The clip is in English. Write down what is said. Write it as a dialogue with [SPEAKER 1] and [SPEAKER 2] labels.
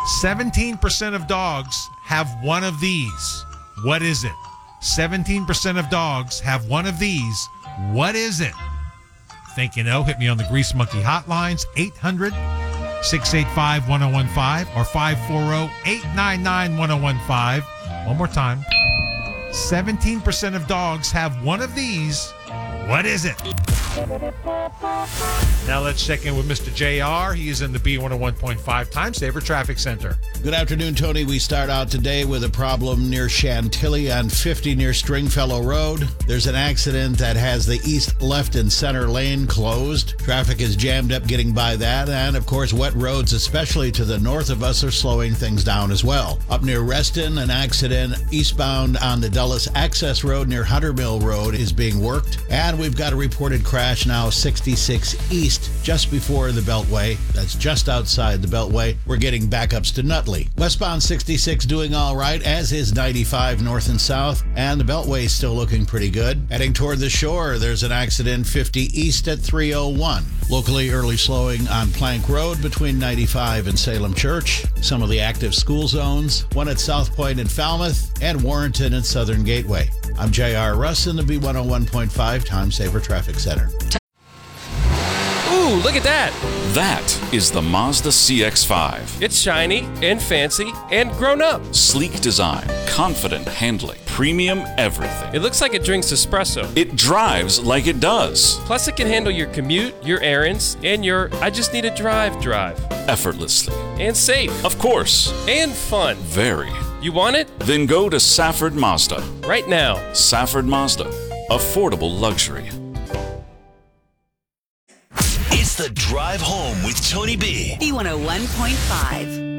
[SPEAKER 1] 17% of dogs have one of these. What is it? 17% of dogs have one of these. What is it? Think you know? Hit me on the Grease Monkey hotlines, 800-685-1015 or 540-899-1015. One more time. 17% of dogs have one of these. What is it? Now let's check in with Mr. JR. He is in the B101.5 Time Saver Traffic Center.
[SPEAKER 2] Good afternoon, Tony. We start out today with a problem near Chantilly on 50 near Stringfellow Road. There's an accident that has the east, left, and center lane closed. Traffic is jammed up getting by that. And, of course, wet roads, especially to the north of us, are slowing things down as well. Up near Reston, an accident eastbound on the Dulles Access Road near Hunter Mill Road is being worked. And we've got a reported crash now 66 east just before the Beltway. That's just outside the Beltway. We're getting backups to Nutley. Westbound 66 doing all right, as is 95 north and south, and the Beltway is still looking pretty good. Heading toward the shore, there's an accident 50 east at 301. Locally, early slowing on Plank Road between 95 and Salem Church. Some of the active school zones, one at South Point and Falmouth, and Warrenton and Southern Gateway. I'm J.R. Russ in the B101.5 Time Saver Traffic Center.
[SPEAKER 3] Ooh, look at that!
[SPEAKER 4] That is the Mazda CX-5.
[SPEAKER 3] It's shiny and fancy and grown up.
[SPEAKER 4] Sleek design, confident handling, premium everything.
[SPEAKER 3] It looks like it drinks espresso.
[SPEAKER 4] It drives like it does.
[SPEAKER 3] Plus, it can handle your commute, your errands, and your I just need a drive.
[SPEAKER 4] Effortlessly.
[SPEAKER 3] And safe.
[SPEAKER 4] Of course.
[SPEAKER 3] And fun.
[SPEAKER 4] Very.
[SPEAKER 3] You want it?
[SPEAKER 4] Then go to Safford Mazda.
[SPEAKER 3] Right now.
[SPEAKER 4] Safford Mazda. Affordable luxury.
[SPEAKER 5] It's the Drive Home with Tony B.
[SPEAKER 6] B101.5.